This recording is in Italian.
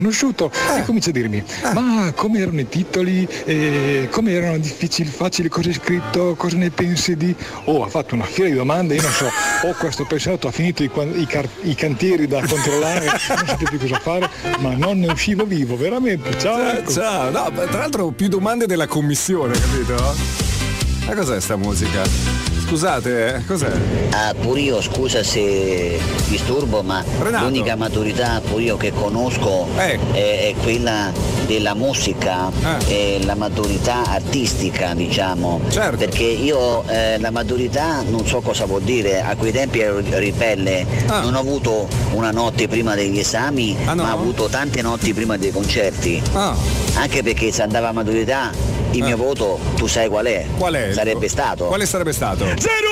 conosciuto e comincia a dirmi ma come erano i titoli, come erano difficili, facili, cosa è scritto, cosa ne pensi di... ha fatto una fiera di domande, io non so, questo pensato, ha finito i cantieri da controllare, non sapevo più cosa fare, ma non ne uscivo vivo, veramente. Ciao. Ciao. No, tra l'altro più domande della commissione, capito? Ma cos'è sta musica? Scusate, cos'è? Pure io, scusa se disturbo, ma Renato. l'unica maturità pure io che conosco è quella della musica, e la maturità artistica, diciamo. Certo. Perché io la maturità non so cosa vuol dire, a quei tempi ero ribelle, non ho avuto una notte prima degli esami, no? ma ho avuto tante notti prima dei concerti. Anche perché se andava a maturità il mio voto tu sai qual è? Qual è? Sarebbe stato? Quale sarebbe stato? 0